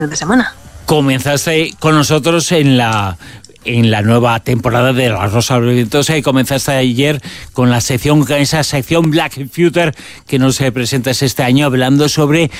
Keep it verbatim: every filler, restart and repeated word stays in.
de semana. Comenzaste con nosotros en la... en la nueva temporada de La Rosa de los Vientos, y comenzaste ayer con la sección, esa sección Black Future que nos presentas este año, hablando sobre